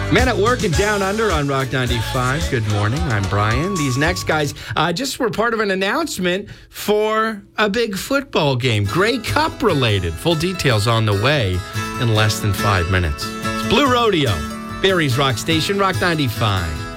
Man at Work and Down Under on Rock 95. Good morning. I'm Brian. These next guys just were part of an announcement for a big football game, Grey Cup related. Full details on the way in less than 5 minutes. It's Blue Rodeo, Barry's Rock Station, Rock 95.